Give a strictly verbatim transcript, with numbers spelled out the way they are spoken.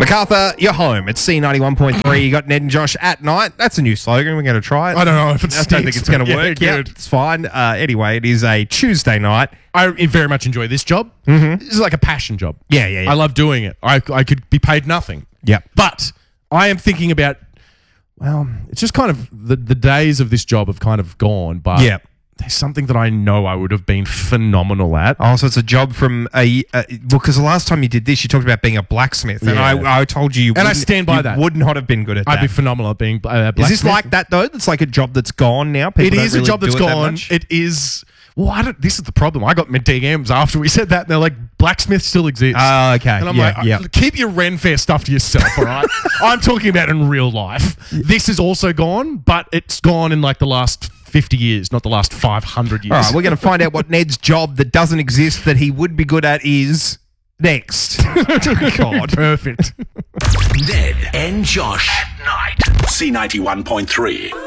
MacArthur, you're home. It's C ninety-one point three. You got Ned and Josh at night. That's a new slogan. We're going to try it. I don't know if it's I don't think it's going to yeah, work. good. Yeah, it's fine. Uh, anyway, it is a Tuesday night. I very much enjoy this job. Mm-hmm. This is like a passion job. Yeah, yeah, yeah. I love doing it. I, I could be paid nothing. Yeah. But I am thinking about, well, it's just kind of the, the days of this job have kind of gone. But Yeah. there's something that I know I would have been phenomenal at. Oh, so it's a job from a... Uh, well, because the last time you did this, you talked about being a blacksmith. And Yeah. I, I told you you And I wouldn't- stand by you that. would not have been good at I'd that. be phenomenal at being uh, blacksmith. Is this like that, though? It's like a job that's gone now? People It don't is a really job that's do it that gone. much? It is... Well, I don't, this is the problem. I got my D Ms after we said that, and they're like, blacksmith still exists. Oh, okay. And I'm Yeah, like, yeah. keep your Ren Fair stuff to yourself, all right? I'm talking about in real life. This is also gone, but it's gone in like the last fifty years, not the last five hundred years. All right, we're going to find out what Ned's job that doesn't exist that he would be good at is next. God. Perfect. Ned and Josh at night. C ninety-one point three.